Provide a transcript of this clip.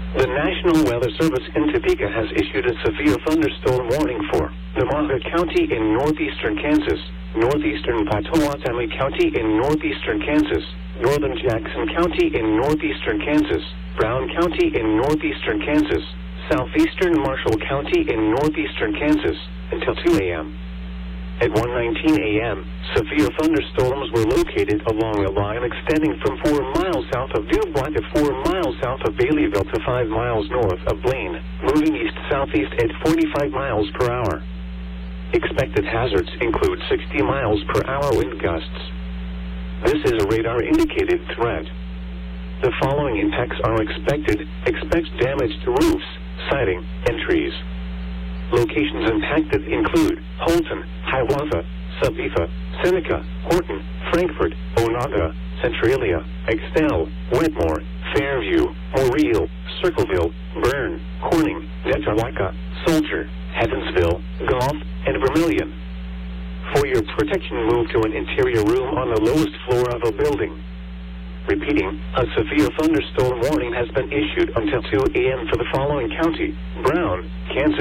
The National Weather Service in Topeka has issued a severe thunderstorm warning for Nemaha County in northeastern Kansas, northeastern Pottawatomie County in northeastern Kansas, northern Jackson County in northeastern Kansas, Brown County in northeastern Kansas, southeastern Marshall County in northeastern Kansas, until 2 a.m. At 1:19 a.m., severe thunderstorms were located along a line extending from 4 miles south of DuBois to 4 miles south of Baileyville to 5 miles north of Blaine, moving east-southeast at 45 miles per hour. Expected hazards include 60 miles per hour wind gusts. This is a radar-indicated threat. The following impacts are expected. Expect damage to roofs, siding, and trees. Locations impacted include Holton, Hiawatha, Sabetha, Seneca, Horton, Frankfort, Onaga, Centralia, Excel, Wetmore, Fairview, Moriel, Circleville, Bern, Corning, Netawaka, Soldier, Heavensville, Goff, and Vermilion. For your protection, move to an interior room on the lowest floor of a building. Repeating, a severe thunderstorm warning has been issued until 2 a.m. for the following county: Brown, Kansas.